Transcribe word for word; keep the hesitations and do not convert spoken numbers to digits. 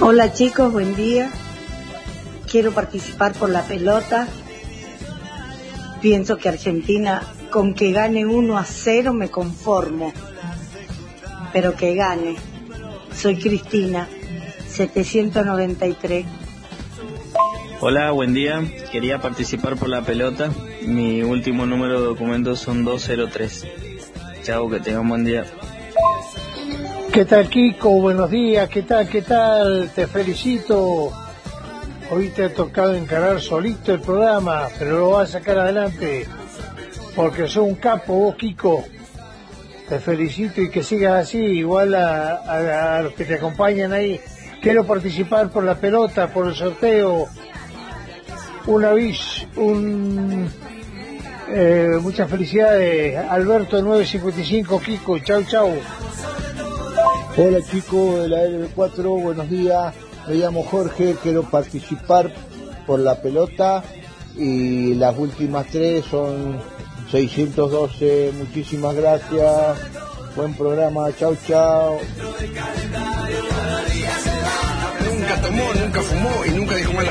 Hola chicos, buen día. Quiero participar por la pelota. Pienso que Argentina, con que gane uno a cero me conformo, pero que gane. Soy Cristina, setecientos noventa y tres. Hola, buen día. Quería participar por la pelota. Mi último número de documentos son dos cero tres. Chao, que tengan buen día. ¿Qué tal, Kiko? Buenos días. ¿Qué tal? ¿Qué tal? Te felicito. Hoy te ha tocado encarar solito el programa, pero lo vas a sacar adelante, porque sos un capo vos, Kiko. Te felicito y que sigas así, igual a, a, a los que te acompañan ahí. Quiero participar por la pelota, por el sorteo. Un aviso, un... Eh, muchas felicidades, Alberto nueve cincuenta y cinco, Kiko. Chau, chau. Hola chicos de la L cuatro, buenos días. Me llamo Jorge, quiero participar por la pelota y las últimas tres son seiscientos doce. Muchísimas gracias. Buen programa. Chau, chau. Nunca tomó, nunca fumó y nunca dijo mal.